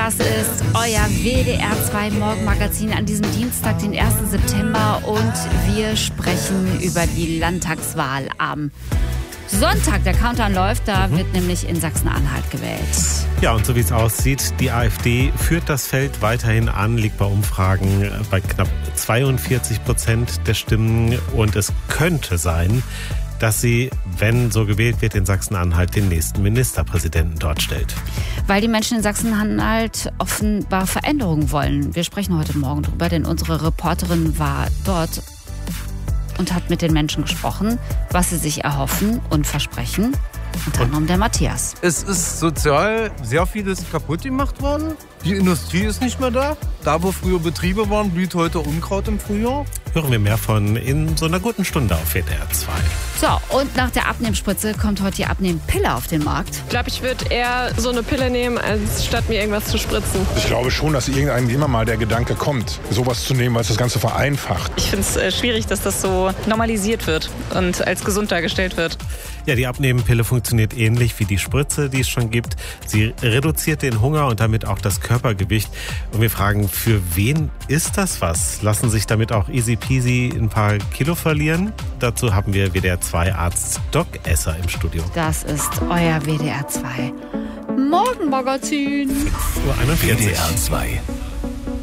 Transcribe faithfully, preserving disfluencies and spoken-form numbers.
Das ist euer W D R zwei Morgenmagazin an diesem Dienstag, den ersten September. Und wir sprechen über die Landtagswahl am Sonntag. Der Countdown läuft, da wird nämlich in Sachsen-Anhalt gewählt. Ja, und so wie es aussieht, die AfD führt das Feld weiterhin an, liegt bei Umfragen bei knapp zweiundvierzig Prozent der Stimmen. Und es könnte sein, dass sie, wenn so gewählt wird, in Sachsen-Anhalt den nächsten Ministerpräsidenten dort stellt. Weil die Menschen in Sachsen-Anhalt offenbar Veränderungen wollen. Wir sprechen heute Morgen drüber, denn unsere Reporterin war dort und hat mit den Menschen gesprochen, was sie sich erhoffen und versprechen. Unter anderem der Matthias. Es ist sozial sehr vieles kaputt gemacht worden. Die Industrie ist nicht mehr da. Da, wo früher Betriebe waren, blüht heute Unkraut im Frühjahr. Hören wir mehr von in so einer guten Stunde auf W D R zwei. So, und nach der Abnehmspritze kommt heute die Abnehmpille auf den Markt. Ich glaube, ich würde eher so eine Pille nehmen, als statt mir irgendwas zu spritzen. Ich glaube schon, dass irgendeinem immer mal der Gedanke kommt, sowas zu nehmen, weil es das Ganze vereinfacht. Ich finde es äh, schwierig, dass das so normalisiert wird und als gesund dargestellt wird. Ja, die Abnehmpille funktioniert ähnlich wie die Spritze, die es schon gibt. Sie reduziert den Hunger und damit auch das Körpergewicht. Und wir fragen, für wen ist das was? Lassen sich damit auch easy peasy ein paar Kilo verlieren? Dazu haben wir W D R zwei Arzt Doc Esser im Studio. Das ist euer W D R zwei Morgenmagazin. fünf Uhr einundvierzig. W D R zwei